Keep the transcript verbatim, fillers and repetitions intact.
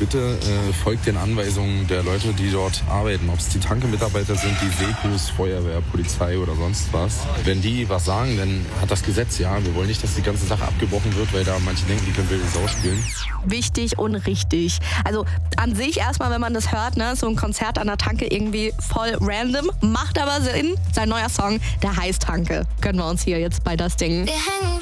bitte äh, folgt den Anweisungen der Leute, die dort arbeiten. Ob es die Tanke-Mitarbeiter sind, die Sekos, Feuerwehr, Polizei oder sonst was. Wenn die was sagen, dann hat das Gesetz, ja, wir wollen nicht, dass die ganze Sache abgebrochen wird, weil da manche denken, die können wilde Sau spielen. Wichtig und richtig. Also an sich erstmal, wenn man das hört, ne, so ein Konzert an der Tanke irgendwie voll random, macht aber Sinn. Sein neuer Song, der heißt Tanke. Gönnen wir uns hier jetzt bei das Ding. Wir hängen